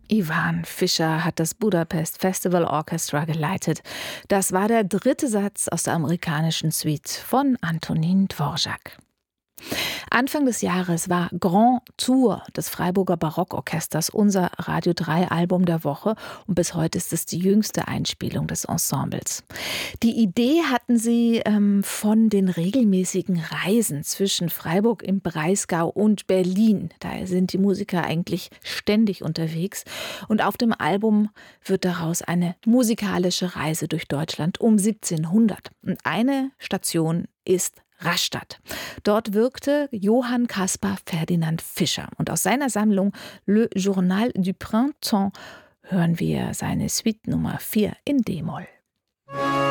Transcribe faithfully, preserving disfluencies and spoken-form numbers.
Ivan Fischer hat das Budapest Festival Orchestra geleitet. Das war der dritte Satz aus der amerikanischen Suite von Antonin Dvorak. Anfang des Jahres war Grand Tour des Freiburger Barockorchesters unser Radio drei Album der Woche und bis heute ist es die jüngste Einspielung des Ensembles. Die Idee hatten sie ähm, von den regelmäßigen Reisen zwischen Freiburg im Breisgau und Berlin. Daher sind die Musiker eigentlich ständig unterwegs und auf dem Album wird daraus eine musikalische Reise durch Deutschland um siebzehnhundert. Und eine Station ist Rastatt. Dort wirkte Johann Caspar Ferdinand Fischer. Und aus seiner Sammlung Le Journal du Printemps hören wir seine Suite Nummer vier in D-Moll.